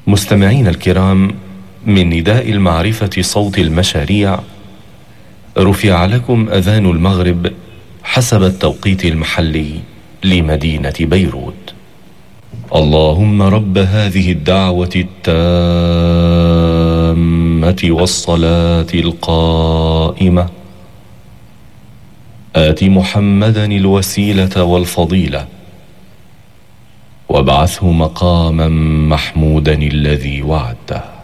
مستمعين الكرام، من نداء المعرفة صوت المشاريع، رفع لكم أذان المغرب حسب التوقيت المحلي لمدينة بيروت. اللهم رب هذه الدعوة التامة والصلاة القائمة، آت محمدا الوسيلة والفضيلة، وابعثه مقاما محمودا الذي وعدته.